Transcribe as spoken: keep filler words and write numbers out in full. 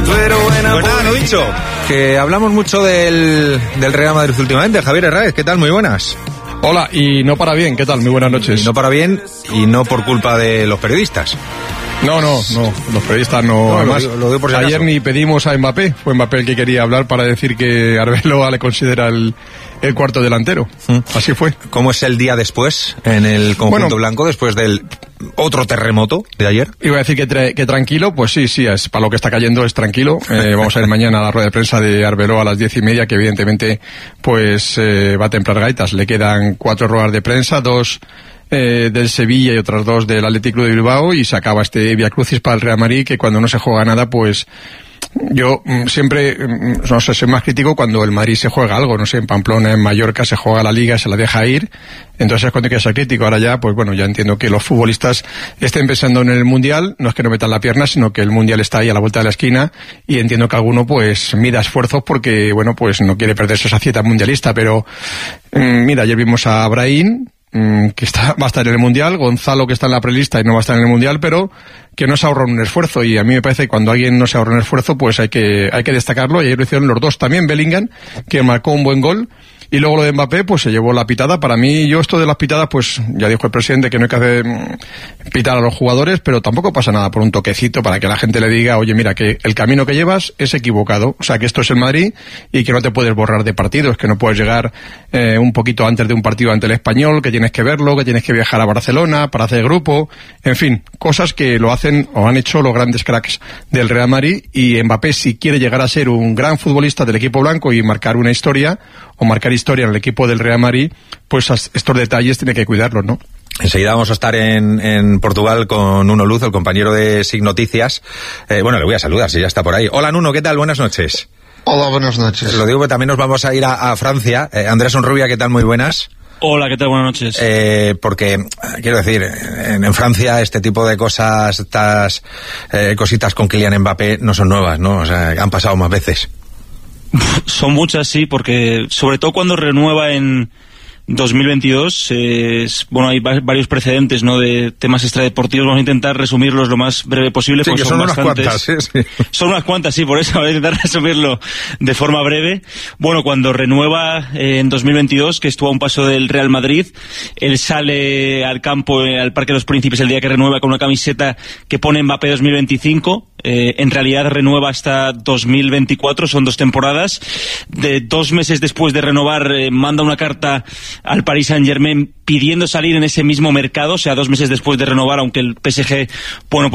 Pues nada, lo dicho, que hablamos mucho del, del Real Madrid últimamente. Javier Herráez, ¿qué tal? Muy buenas. Hola, y no para bien, ¿qué tal? Muy buenas noches. Y no para bien, y no por culpa de los periodistas. No, no, no, los periodistas no. no además, lo, lo digo por si ayer acaso. ni pedimos a Mbappé, fue Mbappé el que quería hablar para decir que Arbeloa le considera el, el cuarto delantero. Mm. Así fue. ¿Cómo es el día después en el conjunto bueno, blanco, después del otro terremoto de ayer? Iba a decir que, tra- que tranquilo, pues sí, sí, es para lo que está cayendo es tranquilo. Eh, vamos a ir mañana a la rueda de prensa de Arbeloa a las diez y media, que evidentemente pues eh, va a templar gaitas. Le quedan cuatro ruedas de prensa, dos Eh, del Sevilla y otras dos del Athletic Club de Bilbao, y se acaba este Vía Crucis para el Real Madrid, que cuando no se juega nada, pues yo mm, siempre, mm, no sé, soy más crítico cuando el Madrid se juega algo, no sé, en Pamplona, en Mallorca se juega la Liga, se la deja ir, entonces es cuando hay que ser crítico. Ahora ya, pues bueno, ya entiendo que los futbolistas estén pensando en el Mundial, no es que no metan la pierna, sino que el Mundial está ahí a la vuelta de la esquina, y entiendo que alguno pues mida esfuerzos porque, bueno, pues no quiere perderse esa cita mundialista, pero mm, mira, ayer vimos a Brahim, que está, va a estar en el Mundial, Gonzalo, que está en la prelista y no va a estar en el Mundial, pero que no se ahorra un esfuerzo, y a mí me parece que cuando alguien no se ahorra un esfuerzo, pues hay que hay que destacarlo, y ayer lo hicieron los dos, también Bellingham, que marcó un buen gol, y luego lo de Mbappé, pues se llevó la pitada. Para mí, yo esto de las pitadas, pues ya dijo el presidente que no hay que hacer pitar a los jugadores, pero tampoco pasa nada por un toquecito para que la gente le diga, oye, mira, que el camino que llevas es equivocado, o sea, que esto es el Madrid y que no te puedes borrar de partidos, que no puedes llegar eh, un poquito antes de un partido ante el Español, que tienes que verlo, que tienes que viajar a Barcelona para hacer grupo, en fin, cosas que lo hacen o han hecho los grandes cracks del Real Madrid. Y Mbappé, si quiere llegar a ser un gran futbolista del equipo blanco y marcar una historia, o marcar historia en el equipo del Real Madrid, pues estos detalles tiene que cuidarlos, ¿no? Enseguida vamos a estar en, en Portugal con Nuno Luz, el compañero de S I G Noticias. Eh, bueno, le voy a saludar, si ya está por ahí. Hola, Nuno, ¿qué tal? Buenas noches. Hola, buenas noches. Lo digo que también nos vamos a ir a, a Francia. Eh, Andrés Onrubia, ¿qué tal? Muy buenas. Hola, ¿qué tal? Buenas noches. Eh, porque, quiero decir, en, en Francia este tipo de cosas, estas eh, cositas con Kylian Mbappé no son nuevas, ¿no? O sea, han pasado más veces. Son muchas, sí, porque sobre todo cuando renueva en dos mil veintidós, eh, es, bueno, hay va- varios precedentes, ¿no?, de temas extradeportivos. Vamos a intentar resumirlos lo más breve posible, Sí, porque que son, son unas bastantes. cuantas, ¿eh? Sí. Son unas cuantas, sí, por eso voy a intentar resumirlo de forma breve. Bueno, cuando renueva eh, en dos mil veintidós, que estuvo a un paso del Real Madrid, él sale al campo, eh, al Parque de los Príncipes, el día que renueva, con una camiseta que pone Mbappé dos mil veinticinco. Eh, en realidad renueva hasta dos mil veinticuatro, son dos temporadas. De dos meses después de renovar, eh, manda una carta al Paris Saint-Germain pidiendo salir en ese mismo mercado, o sea, dos meses después de renovar, aunque el P S G, bueno,